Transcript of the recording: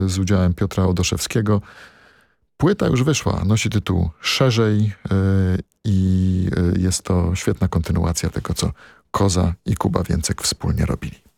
z udziałem Piotra Odoszewskiego. Płyta już wyszła, nosi tytuł Szerzej i jest to świetna kontynuacja tego, co Koza i Kuba Więcek wspólnie robili.